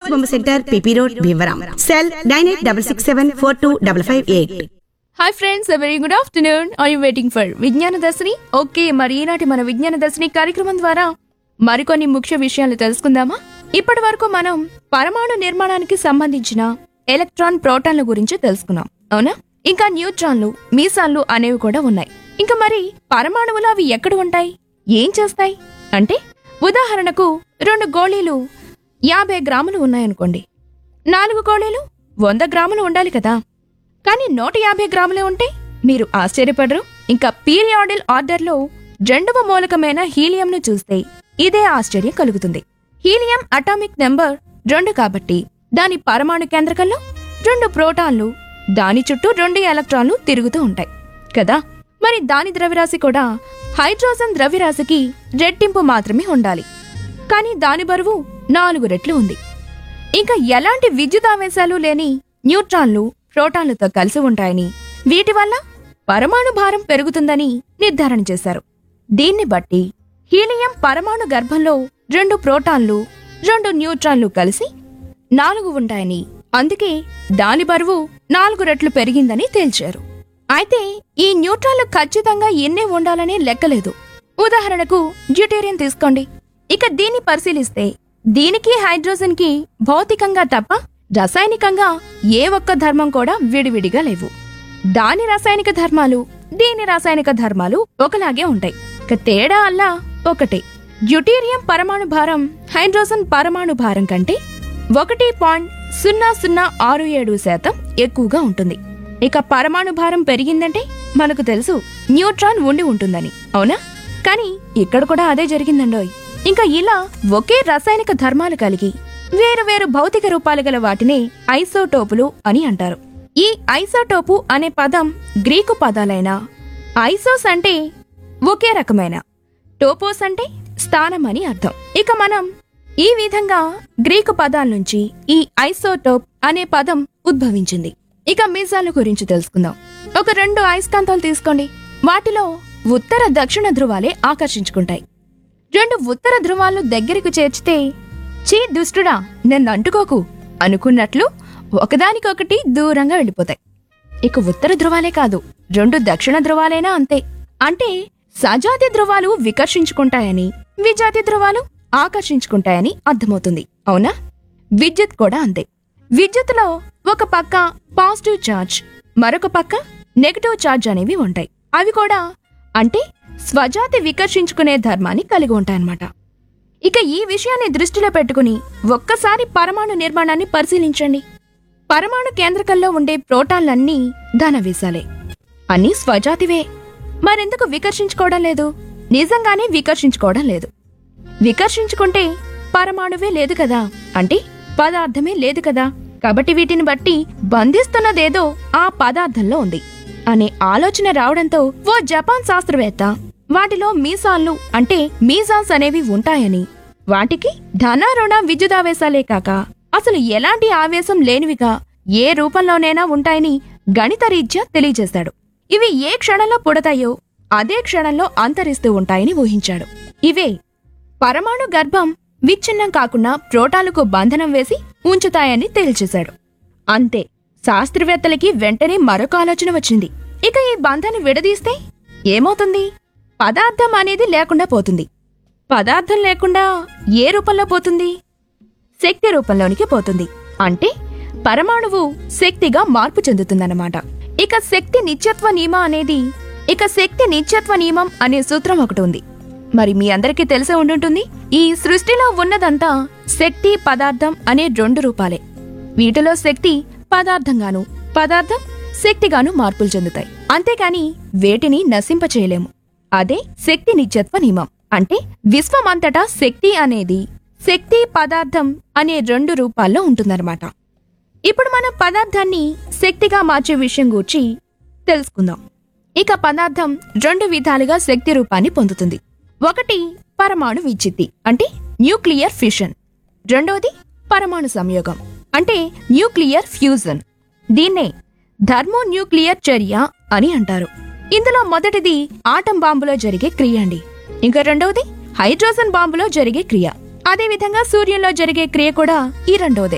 బొమ్మ centre, PP road, Bhimavaram. Cell 9866742558. Hi friends, very good afternoon. Are you waiting for విజ్ఞాన దర్శిని? Okay, మరి ఈనాటి మన విజ్ఞాన దర్శిని కార్యక్రమం ద్వారా మరికొన్ని ముఖ్య విషయాలు తెలుసుకుందామా? ఇప్పటి వరకు మనం పరమాణు నిర్మాణానికి సంబంధించిన ఎలక్ట్రాన్, ప్రోటాన్ల గురించి తెలుసుకున్నాం, అవునా? ఇంకా న్యూట్రాన్లు, మీసాన్లు అనేవి కూడా ఉన్నాయి. ఇంకా మరి పరమాణువులు అవి ఎక్కడ ఉంటాయి, ఏం చేస్తాయి అంటే, ఉదాహరణకు 2 గోళీలు 50 గ్రాములు ఉన్నాయనుకోండి. 4 గోళీలు 100 గ్రాములు ఉండాలి కదా. కానీ 150 గ్రాములే ఉంటే మీరు ఆశ్చర్యపడరు. ఇంకా పీరియాడిల్ ఆర్డర్లో 2వ మూలకమైన హీలియంను చూస్తే ఇదే ఆశ్చర్యం కలుగుతుంది. హీలియం అటామిక్ నెంబర్ 2 కాబట్టి దాని పరమాణు కేంద్రకంలో 2 ప్రోటాన్లు, దాని చుట్టూ 2 ఎలక్ట్రాన్లు తిరుగుతూ ఉంటాయి కదా. మరి దాని ద్రవ్యరాశి కూడా హైడ్రోజన్ ద్రవ్యరాశికి రెట్టింపు మాత్రమే ఉండాలి. కానీ దాని బరువు 4 రెట్లు ఉంది. ఇంకా ఎలాంటి విద్యుదావేశాలు లేని న్యూట్రాన్లు ప్రోటాన్లతో కలిసి ఉంటాయని, వీటి వల్ల పరమాణు భారం పెరుగుతుందని నిర్ధారణ చేశారు. దీన్ని బట్టి హీలియం పరమాణు గర్భంలో 2 ప్రోటాన్లు, 2 న్యూట్రాన్లు కలిసి 4 ఉంటాయని, అందుకే దాని బరువు 4 రెట్లు పెరిగిందని తేల్చారు. అయితే ఈ న్యూట్రాన్లు ఖచ్చితంగా ఎన్నే ఉండాలనే లెక్కలేదు. ఉదాహరణకు డ్యూటేరియం తీసుకోండి. ఇక దీన్ని పరిశీలిస్తే దీనికి హైడ్రోజన్ కి భౌతికంగా తప్ప రసాయనికంగా ఏ ఒక్క ధర్మం కూడా విడివిడిగా లేవు. దాని రాసాయనిక ధర్మాలు, దీని రాసాయనిక ధర్మాలు ఒకలాగే ఉంటాయి. ఇక తేడా అల్లా ఒకటే. డ్యూటేరియం పరమాణు భారం హైడ్రోజన్ పరమాణు భారం కంటే 1.0067% ఎక్కువగా ఉంటుంది. ఇక పరమాణు భారం పెరిగిందంటే మనకు తెలుసు న్యూట్రాన్ ఉండి ఉంటుందని, అవునా? కానీ ఇక్కడ కూడా అదే జరిగిందండోయ్. ఇంకా ఇలా ఒకే రసాయనిక ధర్మాలు కలిగి వేరు వేరు భౌతిక రూపాలు గల వాటిని ఐసోటోపులు అని అంటారు. ఈ ఐసోటోపు అనే పదం గ్రీకు పదాలైన ఐసోస్ అంటే ఒకే రకమైన, టోపోస్ అంటే స్థానం అని అర్థం. ఇక మనం ఈ విధంగా గ్రీకు పదాల నుంచి ఈ ఐసోటోప్ అనే పదం ఉద్భవించింది. ఇక మీసాల గురించి తెలుసుకుందాం. ఒక 2 అయస్కాంతాలు తీసుకోండి. వాటిలో ఉత్తర దక్షిణ ధ్రువాలే ఆకర్షించుకుంటాయి. 2 ఉత్తర ధ్రువాలను దగ్గరకు చేర్చితే, చీ దుష్టుడా నన్ను అంటుకోకు అనుకున్నట్లు ఒకదానికొకటి దూరంగా వెళ్ళిపోతాయి. ఇక ఉత్తర ధ్రువాలే కాదు, 2 దక్షిణ ధ్రువాలైనా అంతే. అంటే సజాతి ధ్రువాలు వికర్షించుకుంటాయని, విజాతి ధ్రువాలు ఆకర్షించుకుంటాయని అర్థమవుతుంది, అవునా? విద్యుత్ కూడా అంతే. విద్యుత్తులో ఒక పక్క పాజిటివ్ ఛార్జ్, మరొక పక్క నెగటివ్ ఛార్జ్ అనేవి ఉంటాయి. అవి కూడా అంటే స్వజాతి వికర్షించుకునే ధర్మాన్ని కలిగి ఉంటాయన్నమాట. ఇక ఈ విషయాన్ని దృష్టిలో పెట్టుకుని ఒక్కసారి పరమాణు నిర్మాణాన్ని పరిశీలించండి. పరమాణు కేంద్రకంలో ఉండే ప్రోటాన్లన్నీ ధనవీసాలే, అన్నీ స్వజాతివే. మరెందుకు వికర్షించుకోవడం లేదు? నిజంగానే వికర్షించుకోవడం లేదు. వికర్షించుకుంటే పరమాణువే లేదు కదా, అంటే పదార్థమే లేదు కదా. కాబట్టి వీటిని బట్టి బంధిస్తున్నదేదో ఆ పదార్థంలో ఉంది అనే ఆలోచన రావడంతో ఓ జపాన్ శాస్త్రవేత్త వాటిలో మీసాన్లు అంటే మీసాన్స్ అనేవి ఉంటాయని, వాటికి ధన రుణ విద్యుదావేశాలే కాక అసలు ఎలాంటి ఆవేశం లేనివిగా ఏ రూపంలోనైనా ఉంటాయని గణితరీత్యా తెలియజేశాడు. ఇవి ఏ క్షణంలో పుడతాయో అదే క్షణంలో అంతరిస్తూ ఉంటాయని ఊహించాడు. ఇవే పరమాణు గర్భం విచ్ఛిన్నం కాకుండా ప్రోటాన్లకు బంధనం వేసి ఉంచుతాయని తేల్చేశాడు. అంతే, శాస్త్రవేత్తలకి వెంటనే మరొక ఆలోచన వచ్చింది. ఇక ఈ బంధాన్ని విడదీస్తే ఏమవుతుంది? పదార్థం అనేది లేకుండా పోతుంది. పదార్థం లేకుండా ఏ రూపంలో పోతుంది? శక్తి రూపంలోనికి పోతుంది. అంటే పరమాణువు శక్తిగా మార్పు చెందుతుందన్నమాట. ఇక శక్తి నిత్యత్వ నియమం అనే సూత్రం ఒకటి ఉంది. మరి మీ అందరికీ తెలిసే ఉండుంటుంది. ఈ సృష్టిలో ఉన్నదంతా శక్తి, పదార్థం అనే 2 రూపాలే. వీటిలో శక్తి పదార్థంగాను, పదార్థం శక్తిగాను మార్పులు చెందుతాయి. అంతేకాని వేటిని నశింపచేయలేము. అదే శక్తి నిత్యత్వ నియమం. అంటే విశ్వమంతటా శక్తి అనేది శక్తి, పదార్థం అనే 2 రూపాల్లో ఉంటుందన్నమాట. ఇప్పుడు మనం పదార్థాన్ని శక్తిగా మార్చే విషయం గూర్చి తెలుసుకుందాం. ఇక పదార్థం 2 విధాలుగా శక్తి రూపాన్ని పొందుతుంది. ఒకటి పరమాణు విచ్ఛిత్తి అంటే న్యూక్లియర్ ఫిషన్. రెండోది పరమాణు సంయోగం అంటే న్యూక్లియర్ ఫ్యూజన్. దీన్నే థర్మోన్యూక్లియర్ చర్య అని అంటారు. ఇందులో మొదటిది ఆటం బాంబులో జరిగే క్రియ అండి. ఇంకా రెండవది హైడ్రోజన్ బాంబులో జరిగే క్రియ. అదేవిధంగా సూర్యంలో జరిగే క్రియ కూడా ఈ రెండవదే.